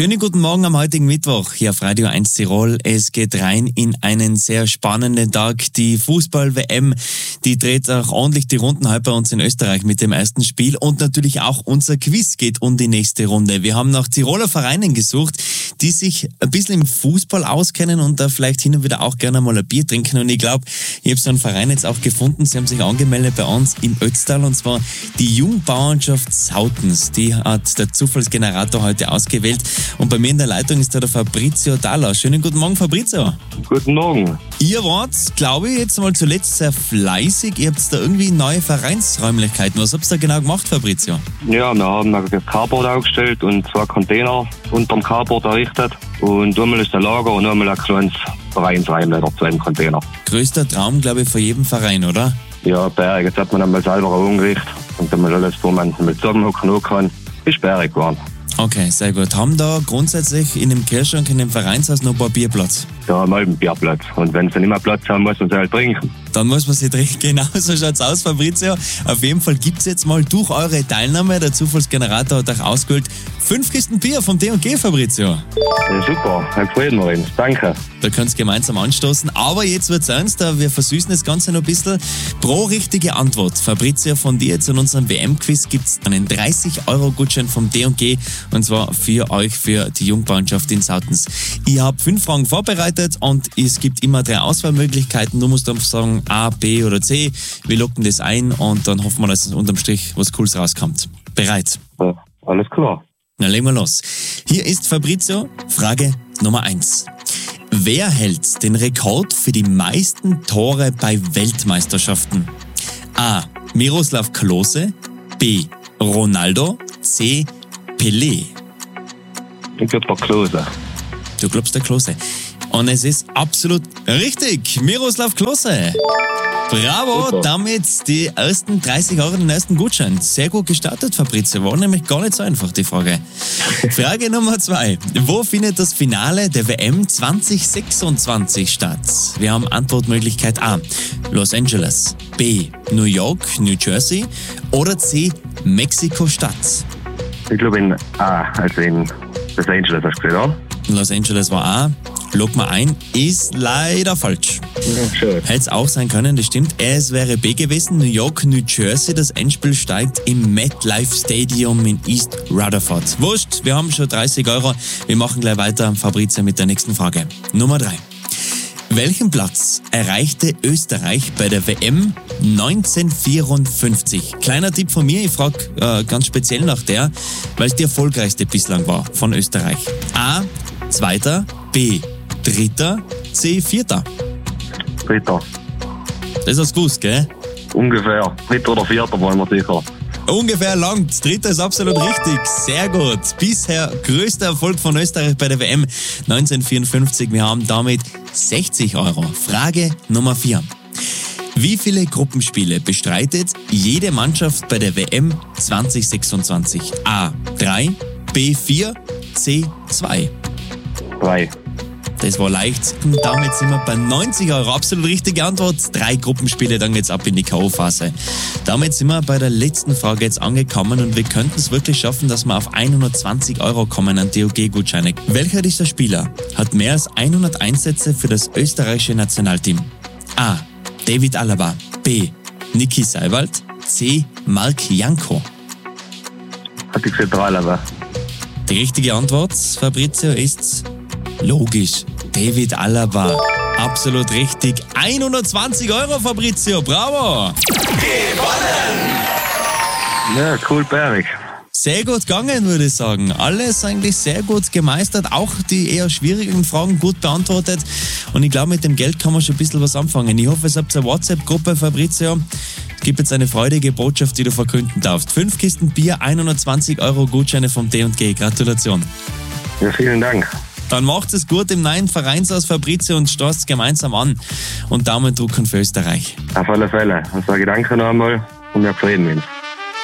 Schönen guten Morgen am heutigen Mittwoch hier auf Radio 1 Tirol. Es geht rein in einen sehr spannenden Tag. Die Fußball-WM, die dreht auch ordentlich die Runden heute bei uns in Österreich mit dem ersten Spiel. Und natürlich auch unser Quiz geht um die nächste Runde. Wir haben nach Tiroler Vereinen gesucht, die sich ein bisschen im Fußball auskennen und da vielleicht hin und wieder auch gerne mal ein Bier trinken. Und ich glaube, ich habe so einen Verein jetzt auch gefunden. Sie haben sich angemeldet bei uns in Ötztal, und zwar die Jungbauernschaft Sautens. Die hat der Zufallsgenerator heute ausgewählt. Und bei mir in der Leitung ist da der Fabrizio Dalla. Schönen guten Morgen, Fabrizio. Guten Morgen. Ihr wart, glaube ich, jetzt mal zuletzt sehr fleißig. Ihr habt da irgendwie neue Vereinsräumlichkeiten. Was habt ihr da genau gemacht, Fabrizio? Ja, wir haben ein Carport aufgestellt und 2 Container unterm Carport errichtet. Und einmal ist ein Lager und einmal ein kleines Vereinsräumle zu einem Container. Größter Traum, glaube ich, von jedem Verein, oder? Ja, Berg. Jetzt hat man einmal selber umgerichtet und einmal alles, wo man mit zusammenhocken kann, ist Berg geworden. Okay, sehr gut. Haben da grundsätzlich in dem Kühlschrank, in dem Vereinshaus noch ein paar Bierplatz? Da haben wir einen Bierplatz. Und wenn sie nicht mehr Platz haben, muss man sie halt trinken. Dann muss man sie trinken. Genau so schaut's aus, Fabrizio. Auf jeden Fall gibt's jetzt mal durch eure Teilnahme, der Zufallsgenerator hat euch ausgewählt, 5 Kisten Bier vom D&G, Fabrizio. Ja, super, dann freuen wir uns. Danke. Da könnt's gemeinsam anstoßen. Aber jetzt wird's ernst, wir versüßen das Ganze noch ein bisschen. Pro richtige Antwort, Fabrizio, von dir jetzt in unserem WM-Quiz gibt's einen 30-Euro-Gutschein vom D&G, und zwar für euch, für die Jungbauernschaft in Sautens. Ich habe 5 Fragen vorbereitet und es gibt immer 3 Auswahlmöglichkeiten. Du musst einfach sagen A, B oder C. Wir locken das ein und dann hoffen wir, dass unterm Strich was Cooles rauskommt. Bereit? Ja, alles klar. Na, legen wir los. Hier ist Fabrizio, Frage Nummer 1. Wer hält den Rekord für die meisten Tore bei Weltmeisterschaften? A. Miroslav Klose, B. Ronaldo, C. Pelé. Ich glaube der Klose. Du glaubst der Klose. Und es ist absolut richtig. Miroslav Klose. Bravo, super. damit die ersten 30 Euro, den ersten Gutschein. Sehr gut gestartet, Fabrizio. War nämlich gar nicht so einfach, die Frage. Frage Nummer 2. Wo findet das Finale der WM 2026 statt? Wir haben Antwortmöglichkeit A. Los Angeles, B. New York, New Jersey oder C. Mexiko-Stadt. Ich glaube in A, also in Los Angeles, hast du gesehen, oder? Los Angeles war A. Log mal ein, ist leider falsch. Ja, schön. Hätte es auch sein können, das stimmt. Es wäre B gewesen, New York, New Jersey. Das Endspiel steigt im MetLife Stadium in East Rutherford. Wurscht, wir haben schon 30 Euro. Wir machen gleich weiter, Fabrizio, mit der nächsten Frage. Nummer 3. Welchen Platz erreichte Österreich bei der WM 1954? Kleiner Tipp von mir, ich frage ganz speziell nach der, weil es die erfolgreichste bislang war von Österreich. A. 2. B. 3. C. 4. 3. Das hast du gewusst, gell? Ungefähr. 3. oder 4. wollen wir sicher. Ungefähr langt. 3. ist absolut richtig. Sehr gut. Bisher größter Erfolg von Österreich bei der WM 1954. Wir haben damit 60 Euro. Frage Nummer 4. Wie viele Gruppenspiele bestreitet jede Mannschaft bei der WM 2026? A. 3, B. 4, C. 2. 3. Das war leicht. Und damit sind wir bei 90 Euro. Absolut richtige Antwort. 3 Gruppenspiele, dann geht's ab in die K.O.-Phase. Damit sind wir bei der letzten Frage jetzt angekommen und wir könnten es wirklich schaffen, dass wir auf 120 Euro kommen an DOG-Gutscheine. Welcher dieser Spieler hat mehr als 100 Einsätze für das österreichische Nationalteam? A. David Alaba. B. Niki Seiwald. C. Marc Janko. Hat ich gesehen, 3 Level. Die richtige Antwort, Fabrizio, ist logisch. David Alaba. Absolut richtig. 120 Euro, Fabrizio. Bravo. Gewonnen! Ja, cool, Berg. Sehr gut gegangen, würde ich sagen. Alles eigentlich sehr gut gemeistert. Auch die eher schwierigen Fragen gut beantwortet. Und ich glaube, mit dem Geld kann man schon ein bisschen was anfangen. Ich hoffe, es habt eine WhatsApp-Gruppe, Fabrizio. Es gibt jetzt eine freudige Botschaft, die du verkünden darfst. 5 Kisten Bier, 120 Euro Gutscheine vom D&G. Gratulation. Ja, vielen Dank. Dann macht es gut im neuen Vereinshaus, Fabrizio, und stoßt gemeinsam an. Und Daumen drücken für Österreich. Auf alle Fälle. Dann sage ich danke noch einmal und wir freuen uns.